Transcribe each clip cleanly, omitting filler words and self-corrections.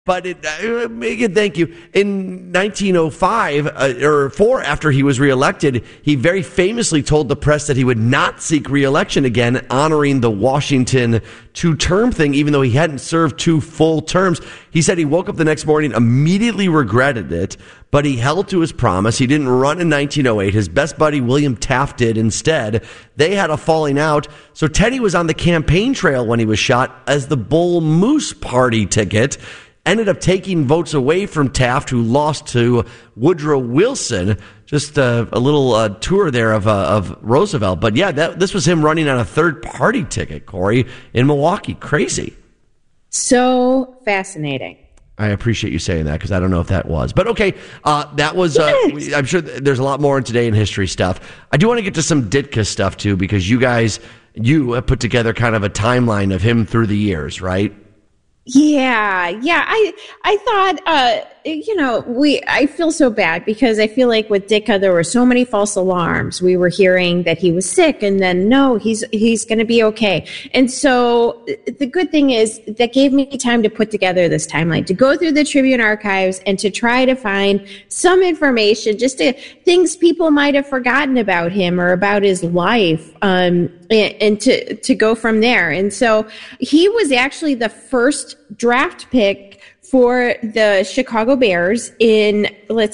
But Megan, thank you. In 1905 or 4, after he was reelected, he very famously told the press that he would not seek reelection again, honoring the Washington 2-term thing, even though he hadn't served 2 full terms. He said he woke up the next morning, immediately regretted it, but he held to his promise. He didn't run in 1908. His best buddy, William Taft, did instead. They had a falling out. So Teddy was on the campaign trail when he was shot as the Bull Moose Party ticket. Ended up taking votes away from Taft, who lost to Woodrow Wilson. Just a little tour there of Roosevelt. But yeah, this was him running on a third-party ticket, Corey, in Milwaukee. Crazy. So fascinating. I appreciate you saying that because I don't know if that was. But okay, that was, yes. I'm sure there's a lot more in Today in History stuff. I do want to get to some Ditka stuff, too, because you have put together kind of a timeline of him through the years, right? Yeah. I thought, I feel so bad because I feel like with Ditka, there were so many false alarms. We were hearing that he was sick and then no, he's going to be okay. And so the good thing is that gave me time to put together this timeline, to go through the Tribune archives and to try to find some information, just things people might have forgotten about him or about his life, and to go from there. And so he was actually the first draft pick for the Chicago Bears in,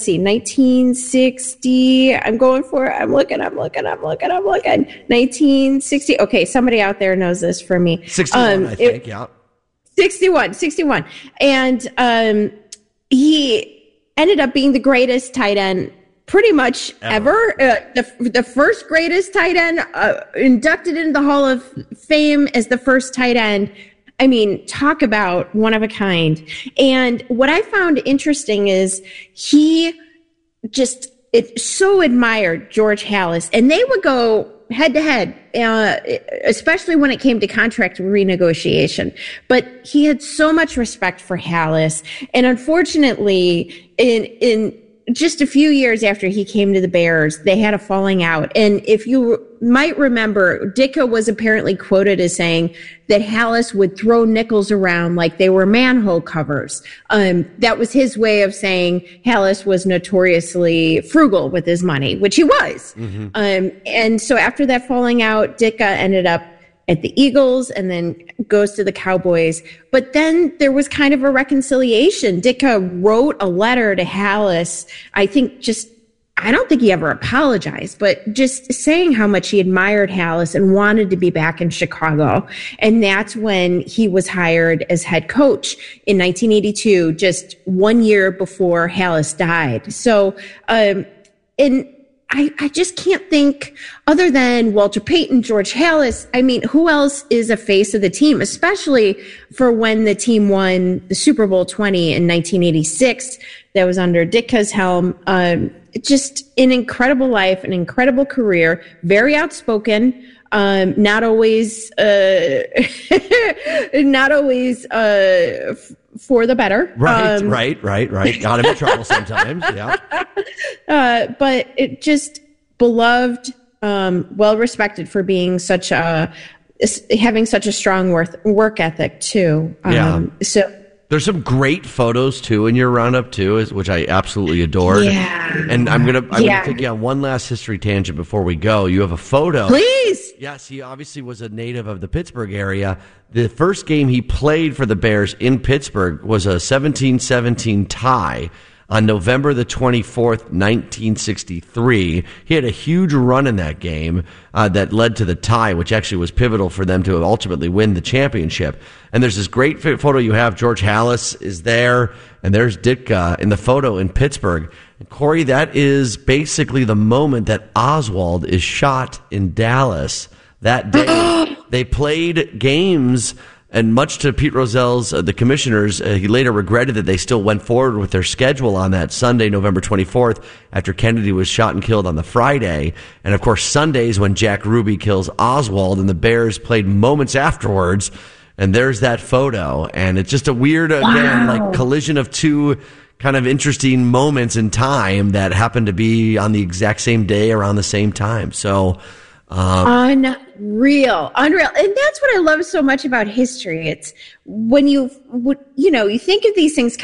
1960. I'm looking. 1960. Okay, somebody out there knows this for me. 61, I think, yeah. 61. And he ended up being the greatest tight end pretty much ever. The first greatest tight end, inducted into the Hall of Fame as the first tight end. I mean, talk about one of a kind. And what I found interesting is he so admired George Halas, and they would go head to head, especially when it came to contract renegotiation. But he had so much respect for Halas. And unfortunately, in just a few years after he came to the Bears, they had a falling out. And if you might remember, Ditka was apparently quoted as saying that Halas would throw nickels around like they were manhole covers. That was his way of saying Halas was notoriously frugal with his money, which he was. Mm-hmm. And so after that falling out, Ditka ended up at the Eagles and then goes to the Cowboys. But then there was kind of a reconciliation. Ditka wrote a letter to Halas. I don't think he ever apologized, but just saying how much he admired Halas and wanted to be back in Chicago. And that's when he was hired as head coach in 1982, just 1 year before Halas died. So, I just can't think, other than Walter Payton, George Halas, I mean, who else is a face of the team, especially for when the team won the Super Bowl 20 in 1986. That was under Ditka's helm. Just an incredible life, an incredible career, very outspoken, not always for the better. Right. Got him in trouble sometimes. Yeah. But it just beloved, well respected for being having such a strong work ethic too. So there's some great photos too in your roundup too, which I absolutely adored. Yeah. And I'm gonna take you on one last history tangent before we go. You have a photo. Please. Yes, he obviously was a native of the Pittsburgh area. The first game he played for the Bears in Pittsburgh was a 17-17 tie on November the 24th, 1963. He had a huge run in that game that led to the tie, which actually was pivotal for them to ultimately win the championship. And there's this great photo you have. George Halas is there, and there's Ditka in the photo in Pittsburgh. And Corey, that is basically the moment that Oswald is shot in Dallas that day. They played games, and much to Pete Rozell's, the commissioners, he later regretted that they still went forward with their schedule on that Sunday, November 24th, after Kennedy was shot and killed on the Friday. And, of course, Sundays when Jack Ruby kills Oswald, and the Bears played moments afterwards. And there's that photo. And it's just a weird, again, collision of two kind of interesting moments in time that happen to be on the exact same day around the same time. So unreal. And that's what I love so much about history. It's when you think of these things